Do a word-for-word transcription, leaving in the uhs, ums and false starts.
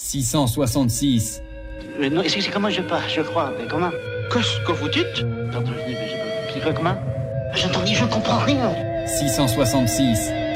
six cent soixante-six. Mais non, c'est c'est comment je pars, je crois. Mais comment? Qu'est-ce que vous dites? Pardon, je dis, mais j'ai pas- c'est quoi, comment? J'entends dire, je comprends rien. six cent soixante-six.